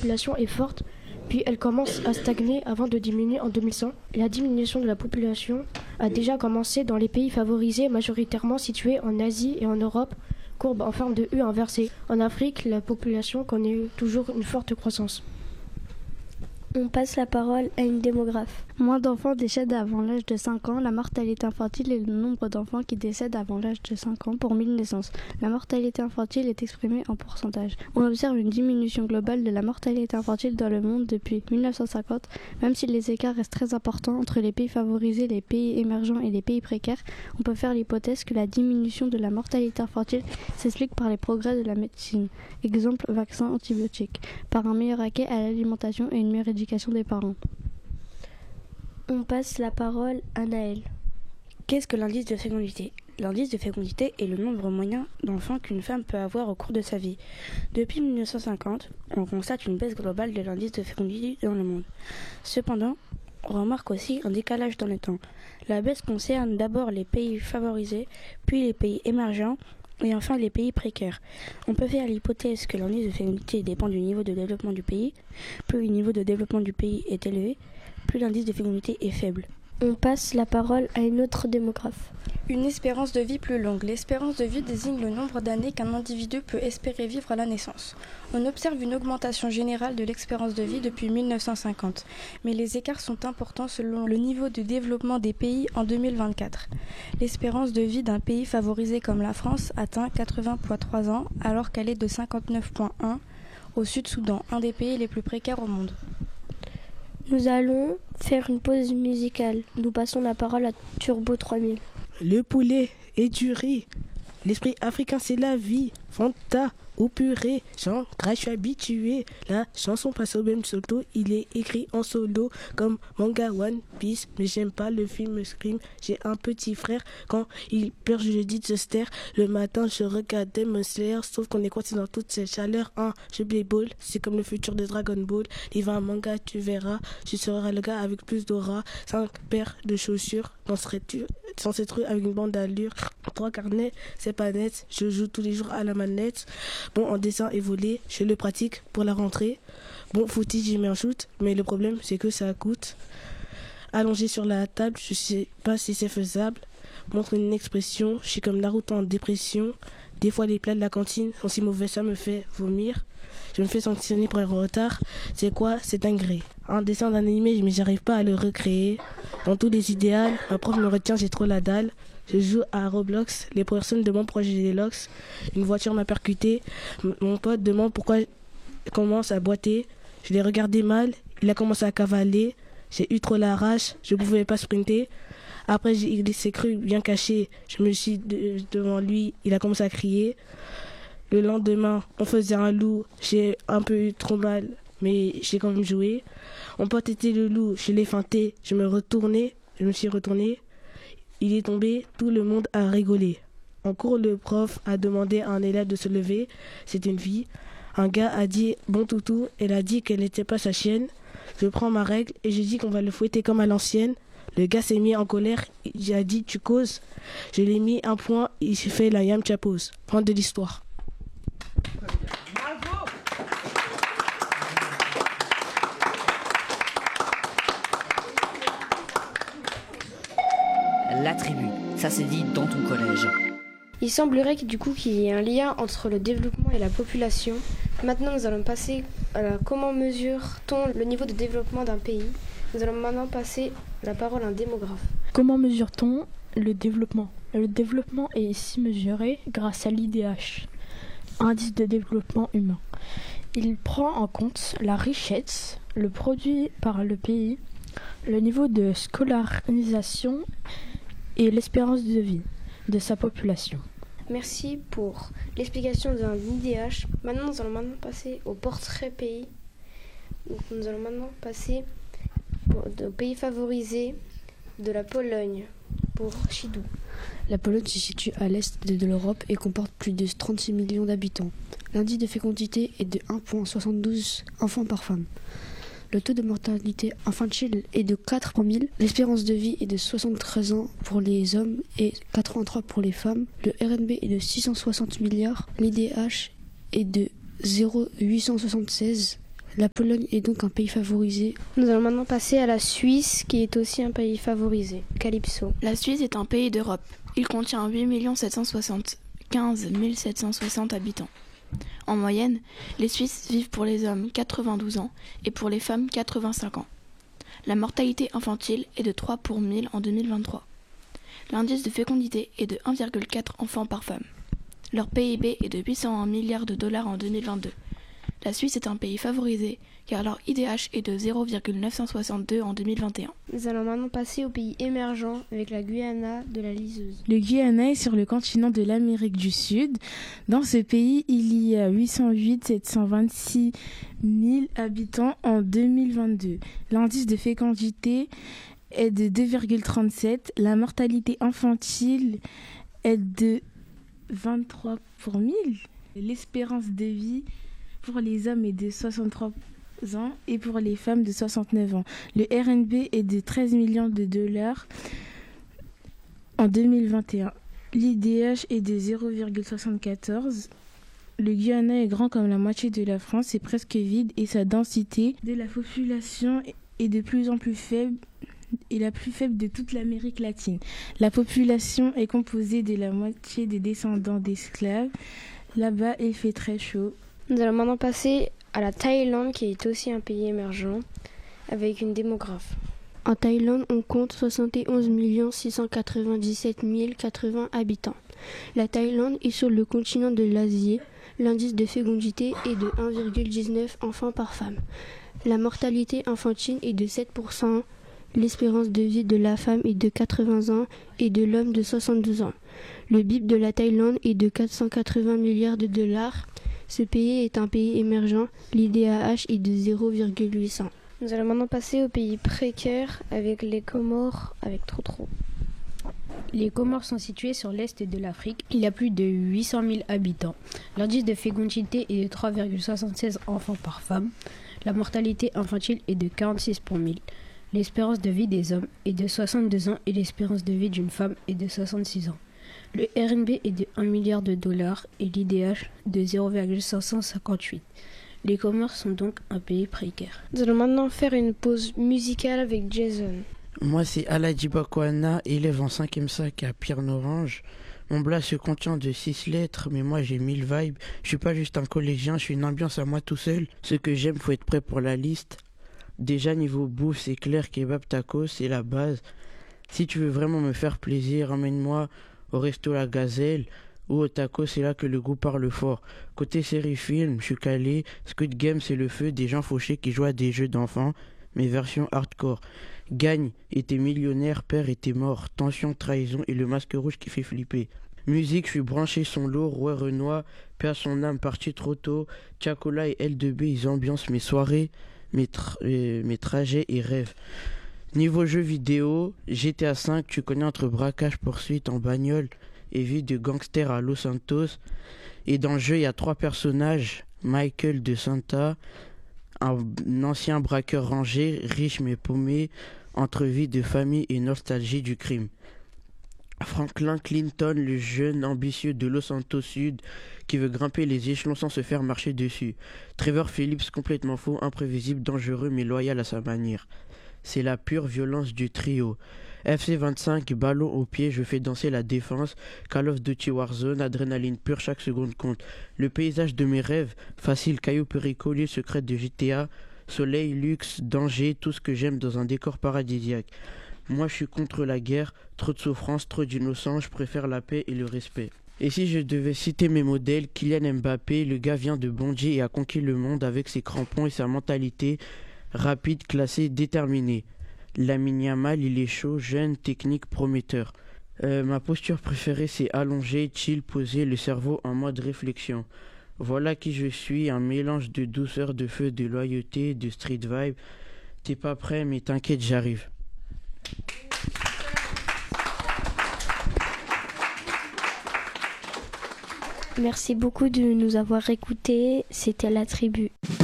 population est forte, puis elle commence à stagner avant de diminuer en 2100. La diminution de la population a déjà commencé dans les pays favorisés, majoritairement situés en Asie et en Europe, courbe en forme de U inversée. En Afrique, la population connaît toujours une forte croissance. On passe la parole à une démographe. Moins d'enfants décèdent avant l'âge de 5 ans. La mortalité infantile est le nombre d'enfants qui décèdent avant l'âge de 5 ans pour 1000 naissances. La mortalité infantile est exprimée en pourcentage. On observe une diminution globale de la mortalité infantile dans le monde depuis 1950. Même si les écarts restent très importants entre les pays favorisés, les pays émergents et les pays précaires, on peut faire l'hypothèse que la diminution de la mortalité infantile s'explique par les progrès de la médecine. Exemple, vaccins, antibiotiques. Par un meilleur accès à l'alimentation et une meilleure éducation des parents. On passe la parole à Naël. Qu'est-ce que l'indice de fécondité ? L'indice de fécondité est le nombre moyen d'enfants qu'une femme peut avoir au cours de sa vie. Depuis 1950, on constate une baisse globale de l'indice de fécondité dans le monde. Cependant, on remarque aussi un décalage dans le temps. La baisse concerne d'abord les pays favorisés, puis les pays émergents, et enfin les pays précaires. On peut faire l'hypothèse que l'indice de fécondité dépend du niveau de développement du pays. Plus le niveau de développement du pays est élevé, plus l'indice de fécondité est faible. On passe la parole à une autre démographe. Une espérance de vie plus longue. L'espérance de vie désigne le nombre d'années qu'un individu peut espérer vivre à la naissance. On observe une augmentation générale de l'espérance de vie depuis 1950, mais les écarts sont importants selon le niveau de développement des pays en 2024. L'espérance de vie d'un pays favorisé comme la France atteint 80,3 ans, alors qu'elle est de 59,1 au Sud-Soudan, un des pays les plus précaires au monde. Nous allons faire une pause musicale. Nous passons la parole à Turbo 3000. Le poulet et du riz. L'esprit africain, c'est la vie. Fanta au purée. Jean Gras, je suis habitué. La chanson passe au même solo. Il est écrit en solo comme manga One Piece. Mais j'aime pas le film Scream. J'ai un petit frère. Quand il pleure, je lui dis de se taire. Le matin, je regardais mon Slayer. Sauf qu'on est coincé dans toute cette chaleur. Un jeu Play Ball. C'est comme le futur de Dragon Ball. Il va un manga, tu verras. Tu seras le gars avec plus d'aura. 5 paires de chaussures. Dans cette rue avec une bande d'allure. 3 carnets, c'est pas net. Je joue tous les jours à la manette. Bon, en dessin et volé, je le pratique pour la rentrée. Bon, footy, j'y mets un shoot. Mais le problème, c'est que ça coûte. Allongé sur la table, je sais pas si c'est faisable. Montre une expression, je suis comme Naruto en dépression. Des fois, les plats de la cantine sont si mauvais, ça me fait vomir. Je me fais sanctionner pour être en retard. C'est quoi? C'est dinguerie. Un dessin d'un animé, mais j'arrive pas à le recréer. Dans tous les idéaux, ma prof me retient, j'ai trop la dalle. Je joue à Roblox, les personnes demandent pourquoi j'ai des locks. Une voiture m'a percuté. Mon pote demande pourquoi je commence à boiter. Je l'ai regardé mal, il a commencé à cavaler. J'ai eu trop la rage, je pouvais pas sprinter. Après, il s'est cru bien caché. Je me suis devant lui, il a commencé à crier. Le lendemain, on faisait un loup. J'ai un peu eu trop mal, mais j'ai quand même joué. Mon pote était le loup, je l'ai feinté. Je me suis retourné. Il est tombé, tout le monde a rigolé. En cours, le prof a demandé à un élève de se lever. C'est une fille. Un gars a dit « bon toutou ». Elle a dit qu'elle n'était pas sa chienne. Je prends ma règle et je dis qu'on va le fouetter comme à l'ancienne. Le gars s'est mis en colère. Il a dit « tu causes ». Je l'ai mis un point. Il s'est fait la yam chapose. Fin de l'histoire. Bravo. La tribu, ça s'est dit dans ton collège. Il semblerait qu'il y ait un lien entre le développement et la population. Maintenant, nous allons passer à comment mesure-t-on le niveau de développement d'un pays. Nous allons maintenant passer la parole à un démographe. Comment mesure-t-on le développement ? Le développement est ici mesuré grâce à l'IDH, indice de développement humain. Il prend en compte la richesse, le produit par le pays, le niveau de scolarisation et l'espérance de vie de sa population. Merci pour l'explication d'un IDH. Maintenant, nous allons passer au portrait pays. Donc, nous allons maintenant passer au pays favorisé de la Pologne pour Chidou. La Pologne se situe à l'est de l'Europe et comporte plus de 36 millions d'habitants. L'indice de fécondité est de 1,72 enfants par femme. Le taux de mortalité infantile est de 4 par 1000. L'espérance de vie est de 73 ans pour les hommes et 83 pour les femmes. Le RNB est de 660 milliards. L'IDH est de 0,876. La Pologne est donc un pays favorisé. Nous allons maintenant passer à la Suisse, qui est aussi un pays favorisé. Calypso. La Suisse est un pays d'Europe. Il contient 8 775 760 habitants. En moyenne, les Suisses vivent pour les hommes 92 ans et pour les femmes 85 ans. La mortalité infantile est de 3 pour 1000 en 2023. L'indice de fécondité est de 1,4 enfants par femme. Leur PIB est de 801 milliards de dollars en 2022. La Suisse est un pays favorisé car leur IDH est de 0,962 en 2021. Nous allons maintenant passer au pays émergent avec la Guyana de la liseuse. Le Guyana est sur le continent de l'Amérique du Sud. Dans ce pays, il y a 808 726 000 habitants en 2022. L'indice de fécondité est de 2,37. La mortalité infantile est de 23 pour 1000. L'espérance de vie pour les hommes est de 63 ans et pour les femmes de 69 ans. Le RNB est de 13 millions de dollars en 2021. L'IDH est de 0,74. Le Guyana est grand comme la moitié de la France et presque vide et sa densité de la population est de plus en plus faible et la plus faible de toute l'Amérique latine. La population est composée de la moitié des descendants d'esclaves. Là-bas, il fait très chaud. Nous allons maintenant passer à la Thaïlande, qui est aussi un pays émergent, avec une démographe. En Thaïlande, on compte 71 697 080 habitants. La Thaïlande est sur le continent de l'Asie. L'indice de fécondité est de 1,19 enfants par femme. La mortalité infantile est de 7%. L'espérance de vie de la femme est de 80 ans et de l'homme de 72 ans. Le PIB de la Thaïlande est de 480 milliards de dollars. Ce pays est un pays émergent. L'IDH est de 0,800. Nous allons maintenant passer au pays précaire avec les Comores, avec Trotro. Les Comores sont situées sur l'est de l'Afrique. Il y a plus de 800 000 habitants. L'indice de fécondité est de 3,76 enfants par femme. La mortalité infantile est de 46 pour 1000. L'espérance de vie des hommes est de 62 ans et l'espérance de vie d'une femme est de 66 ans. Le RNB est de 1 milliard de dollars et l'IDH de 0,558. Les Comores sont donc un pays précaire. Nous allons maintenant faire une pause musicale avec Jason. Moi, c'est Aladji Bakwana, élève en 5e sac à Pierre-Norange. Mon blast se contient de 6 lettres, mais moi j'ai 1000 vibes. Je suis pas juste un collégien, je suis une ambiance à moi tout seul. Ce que j'aime, faut être prêt pour la liste. Déjà, niveau bouffe, c'est clair, kebab, tacos, c'est la base. Si tu veux vraiment me faire plaisir, emmène-moi au resto La Gazelle ou au taco, c'est là que le goût parle fort. Côté série film, je suis calé. Squid Game, c'est le feu des gens fauchés qui jouent à des jeux d'enfants, mais version hardcore. Gagne, était millionnaire, père était mort. Tension, trahison et le masque rouge qui fait flipper. Musique, je suis branché son lourd, ouais Renoir, paix à son âme, parti trop tôt. Chacola et L2B, ils ambiancent mes soirées, mes trajets et rêves. Niveau jeux vidéo, GTA 5, tu connais entre braquage, poursuite en bagnole et vie de gangster à Los Santos. Et dans le jeu, il y a 3 personnages. Michael de Santa, un ancien braqueur rangé, riche mais paumé, entre vie de famille et nostalgie du crime. Franklin Clinton, le jeune ambitieux de Los Santos Sud, qui veut grimper les échelons sans se faire marcher dessus. Trevor Phillips, complètement faux, imprévisible, dangereux mais loyal à sa manière. C'est la pure violence du trio. FC25, ballon au pied, je fais danser la défense. Call of Duty Warzone, adrénaline pure, chaque seconde compte. Le paysage de mes rêves, facile, caillou péricolier, secret de GTA. Soleil, luxe, danger, tout ce que j'aime dans un décor paradisiaque. Moi je suis contre la guerre, trop de souffrance, trop d'innocence, je préfère la paix et le respect. Et si je devais citer mes modèles, Kylian Mbappé, le gars vient de Bondy et a conquis le monde avec ses crampons et sa mentalité rapide, classé, déterminé. Lamine Yamal, il est chaud, jeune, technique, prometteur. Ma posture préférée, c'est allongé, chill, posé, le cerveau en mode réflexion. Voilà qui je suis, un mélange de douceur, de feu, de loyauté, de street vibe. T'es pas prêt, mais t'inquiète, j'arrive. Merci beaucoup de nous avoir écoutés. C'était La Tribu.